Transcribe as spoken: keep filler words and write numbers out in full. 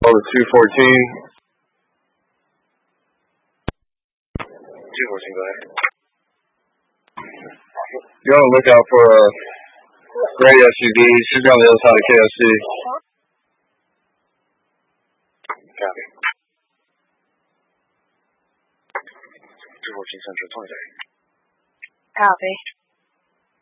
Over two fourteen. two fourteen, go ahead. You're on the lookout for a gray S U V. She's on the other side of K F C. Copy. two fourteen Central, twenty-three. Copy.